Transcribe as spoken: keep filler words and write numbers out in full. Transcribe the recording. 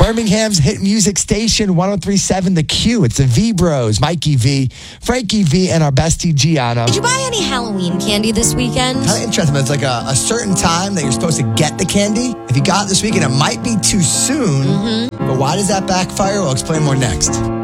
Birmingham's hit music station, one oh three point seven The Q. It's the V Bros, Mikey V, Frankie V, and our bestie Gianna. Did you buy any Halloween candy this weekend? Kind of interesting, but it's like a, a certain time that you're supposed to get the candy. If you got it this weekend, it might be too soon. Mm-hmm. But why does that backfire? We'll explain more next.